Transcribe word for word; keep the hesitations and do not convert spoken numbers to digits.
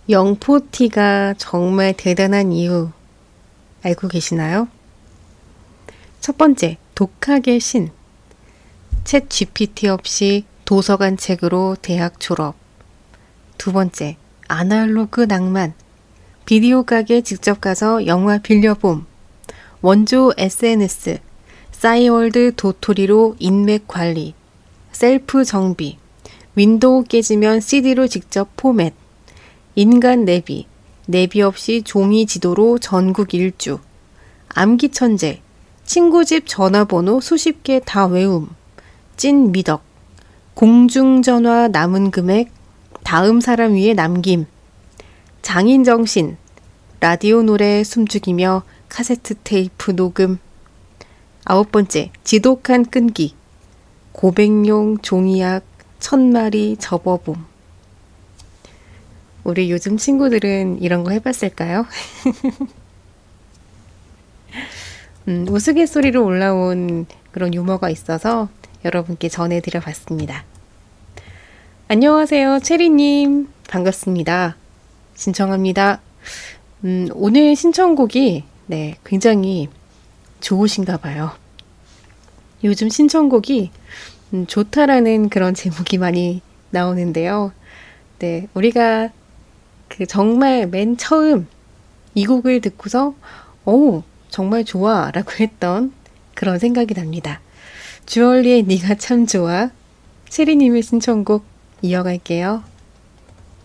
영포티가 정말 대단한 이유 알고 계시나요? 첫 번째, 독학의 신. 챗 지피티 없이 도서관 책으로 대학 졸업. 두 번째, 아날로그 낭만. 비디오 가게 직접 가서 영화 빌려봄. 원조 에스엔에스. 싸이월드 도토리로 인맥 관리. 셀프 정비. 윈도우 깨지면 씨디로 직접 포맷. 인간 내비. 내비 없이 종이 지도로 전국 일주. 암기 천재. 친구 집 전화번호 수십 개 다 외움. 찐 미덕. 공중전화 남은 금액 다음 사람 위에 남김. 장인 정신. 라디오 노래 숨죽이며 카세트 테이프 녹음. 아홉 번째, 지독한 끈기. 고백용 종이약 천 마리 접어봄. 우리 요즘 친구들은 이런 거 해봤을까요? 음, 우스갯소리로 올라온 그런 유머가 있어서 여러분께 전해드려 봤습니다. 안녕하세요, 체리님. 반갑습니다. 신청합니다. 음, 오늘 신청곡이 네, 굉장히 좋으신가 봐요. 요즘 신청곡이 음, 좋다라는 그런 제목이 많이 나오는데요. 네, 우리가 그 정말 맨 처음 이 곡을 듣고서 오, 정말 좋아 라고 했던 그런 생각이 납니다. 주얼리의 네가 참 좋아. 체리님의 신청곡 이어갈게요.